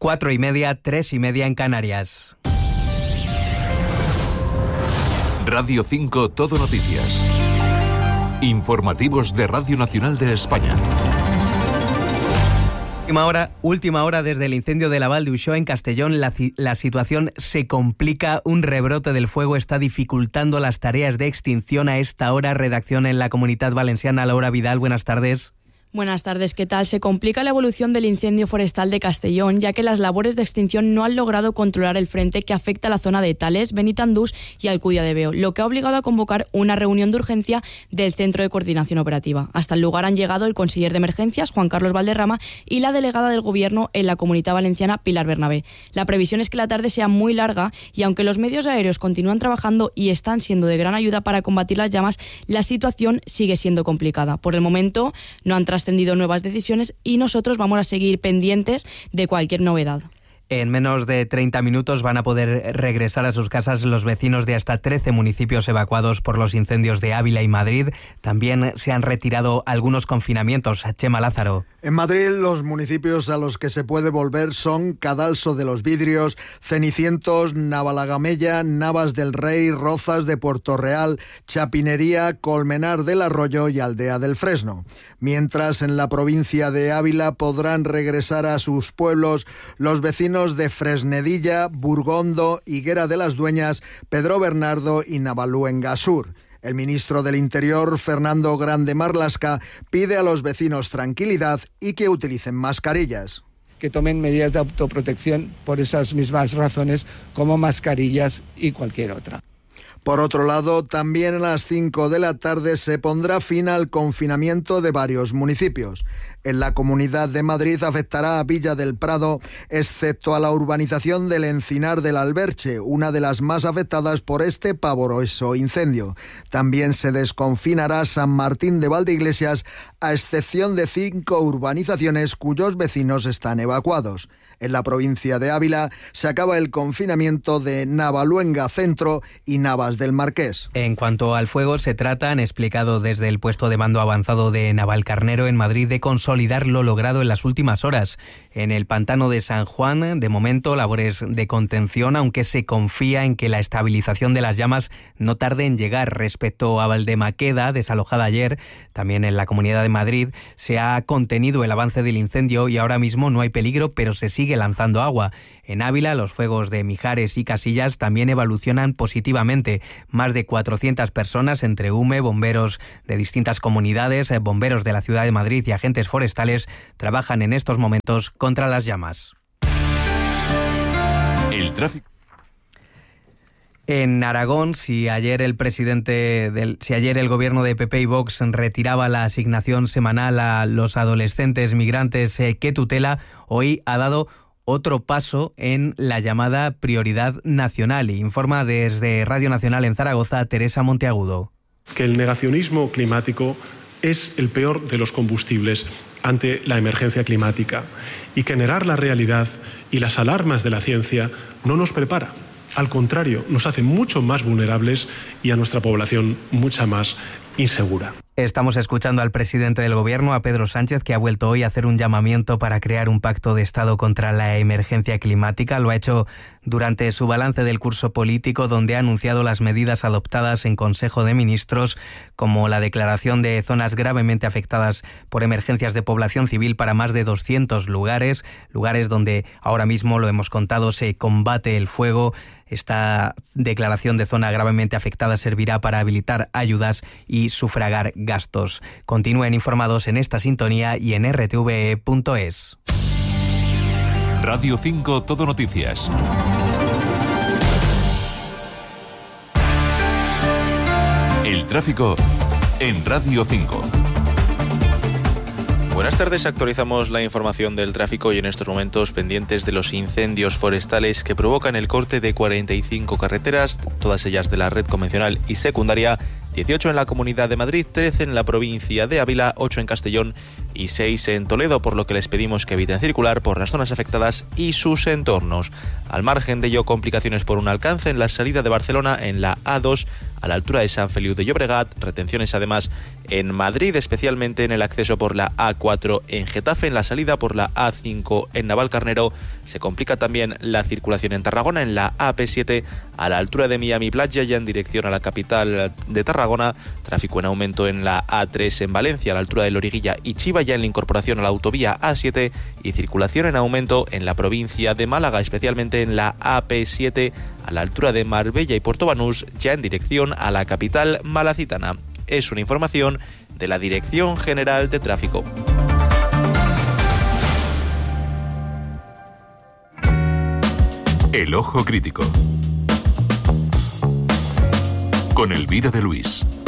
4:30, 3:30 en Canarias. Radio 5 Todo Noticias. Informativos de Radio Nacional de España. Última hora desde el incendio de la Val d'Uixó en Castellón. La situación se complica. Un rebrote del fuego está dificultando las tareas de extinción a esta hora. Redacción en la Comunitat Valenciana. Laura Vidal, buenas tardes. Buenas tardes, ¿qué tal? Se complica la evolución del incendio forestal de Castellón, ya que las labores de extinción no han logrado controlar el frente que afecta a la zona de Tales, Benitandús y Alcúdia de Veo, lo que ha obligado a convocar una reunión de urgencia del Centro de Coordinación Operativa. Hasta el lugar han llegado el conseller de Emergencias, Juan Carlos Valderrama, y la delegada del Gobierno en la Comunitat Valenciana, Pilar Bernabé. La previsión es que la tarde sea muy larga y aunque los medios aéreos continúan trabajando y están siendo de gran ayuda para combatir las llamas, la situación sigue siendo complicada. Por el momento no han trascendido nuevas decisiones y nosotros vamos a seguir pendientes de cualquier novedad. En menos de 30 minutos van a poder regresar a sus casas los vecinos de hasta 13 municipios evacuados por los incendios de Ávila y Madrid. También se han retirado algunos confinamientos. Chema Lázaro. En Madrid, los municipios a los que se puede volver son Cadalso de los Vidrios, Cenicientos, Navalagamella, Navas del Rey, Rozas de Puerto Real, Chapinería, Colmenar del Arroyo y Aldea del Fresno. Mientras, en la provincia de Ávila podrán regresar a sus pueblos los vecinos de Fresnedilla, Burgondo, Higuera de las Dueñas, Pedro Bernardo y Navaluenga Sur. El ministro del Interior, Fernando Grande Marlaska, pide a los vecinos tranquilidad y que utilicen mascarillas. Que tomen medidas de autoprotección por esas mismas razones, como mascarillas y cualquier otra. Por otro lado, también a las 5 de la tarde se pondrá fin al confinamiento de varios municipios. En la Comunidad de Madrid afectará a Villa del Prado, excepto a la urbanización del Encinar del Alberche, una de las más afectadas por este pavoroso incendio. También se desconfinará San Martín de Valdeiglesias, a excepción de 5 urbanizaciones cuyos vecinos están evacuados. En la provincia de Ávila se acaba el confinamiento de Navaluenga Centro y Navas del Marqués. En cuanto al fuego, se trata, han explicado desde el puesto de mando avanzado de Navalcarnero en Madrid, de consolidar lo logrado en las últimas horas. En el pantano de San Juan, de momento, labores de contención, aunque se confía en que la estabilización de las llamas no tarde en llegar. Respecto a Valdemaqueda, desalojada ayer, también en la Comunidad de Madrid, se ha contenido el avance del incendio y ahora mismo no hay peligro, pero se sigue lanzando agua. En Ávila, los fuegos de Mijares y Casillas también evolucionan positivamente. Más de 400 personas, entre UME, bomberos de distintas comunidades, bomberos de la Ciudad de Madrid y agentes forestales, trabajan en estos momentos contra las llamas. El tráfico. En Aragón, si ayer el gobierno de PP y Vox retiraba la asignación semanal a los adolescentes migrantes que tutela, hoy ha dado otro paso en la llamada prioridad nacional. Informa desde Radio Nacional en Zaragoza Teresa Monteagudo. Que el negacionismo climático es el peor de los combustibles ante la emergencia climática y que negar la realidad y las alarmas de la ciencia no nos prepara. Al contrario, nos hace mucho más vulnerables y a nuestra población mucha más insegura. Estamos escuchando al presidente del Gobierno, a Pedro Sánchez, que ha vuelto hoy a hacer un llamamiento para crear un pacto de Estado contra la emergencia climática. Lo ha hecho durante su balance del curso político, donde ha anunciado las medidas adoptadas en Consejo de Ministros, como la declaración de zonas gravemente afectadas por emergencias de población civil para más de 200 lugares donde ahora mismo, lo hemos contado, se combate el fuego. Esta declaración de zona gravemente afectada servirá para habilitar ayudas y sufragar gastos. Continúen informados en esta sintonía y en rtve.es. Radio 5 Todo Noticias. El tráfico en Radio 5. Buenas tardes, actualizamos la información del tráfico y en estos momentos pendientes de los incendios forestales que provocan el corte de 45 carreteras, todas ellas de la red convencional y secundaria, 18 en la Comunidad de Madrid, 13 en la provincia de Ávila, 8 en Castellón y 6 en Toledo, por lo que les pedimos que eviten circular por las zonas afectadas y sus entornos. Al margen de ello, complicaciones por un alcance en la salida de Barcelona en la A2 a la altura de San Feliu de Llobregat, retenciones además en Madrid, especialmente en el acceso por la A4 en Getafe, en la salida por la A5 en Navalcarnero. Se complica también la circulación en Tarragona en la AP7 a la altura de Miami Playa, ya en dirección a la capital de Tarragona. Tráfico en aumento en la A3 en Valencia a la altura de Loriguilla y Chiva, ya en la incorporación a la autovía A7, y circulación en aumento en la provincia de Málaga, especialmente en la AP7 a la altura de Marbella y Puerto Banús, ya en dirección a la capital malacitana. Es una información de la Dirección General de Tráfico. El Ojo Crítico con Elvira de Luis.